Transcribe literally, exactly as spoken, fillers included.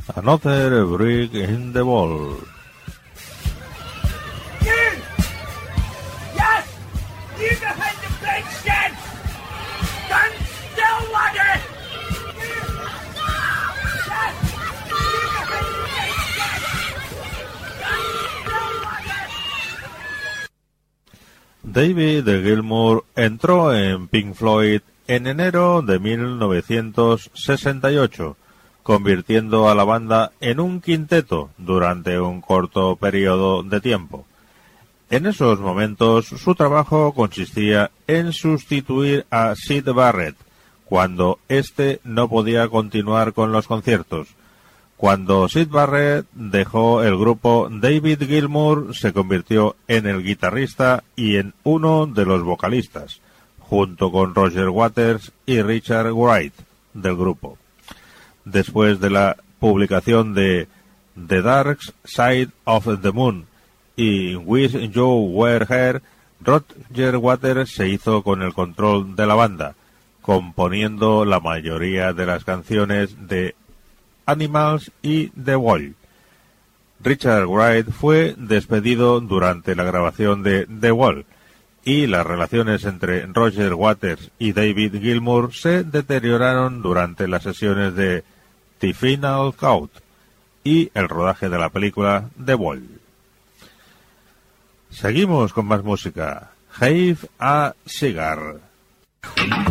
Another Brick in the Wall. You! Yes! You behind the big shed! Stand still, laddie! You! Yes! You behind the big shed! Stand still, laddie! David Gilmour entró en Pink Floyd en enero de mil novecientos sesenta y ocho, convirtiendo a la banda en un quinteto durante un corto periodo de tiempo. En esos momentos su trabajo consistía en sustituir a Syd Barrett cuando éste no podía continuar con los conciertos. Cuando Syd Barrett dejó el grupo, David Gilmour se convirtió en el guitarrista y en uno de los vocalistas, junto con Roger Waters y Richard Wright del grupo. Después de la publicación de The Dark Side of the Moon y Wish You Were Here, Roger Waters se hizo con el control de la banda, componiendo la mayoría de las canciones de Animals y The Wall. Richard Wright fue despedido durante la grabación de The Wall, y las relaciones entre Roger Waters y David Gilmour se deterioraron durante las sesiones de The Final Cut y el rodaje de la película The Wall. Seguimos con más música. Have a Cigar.